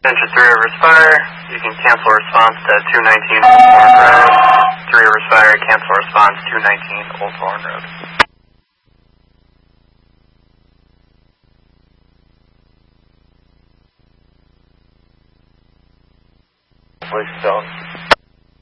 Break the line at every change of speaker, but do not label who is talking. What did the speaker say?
Attention 3 Rivers Fire, you can cancel response to 219 Old Thorn Road. 3 Rivers Fire, cancel response 219 Old Thorn Road.
Voice Stone.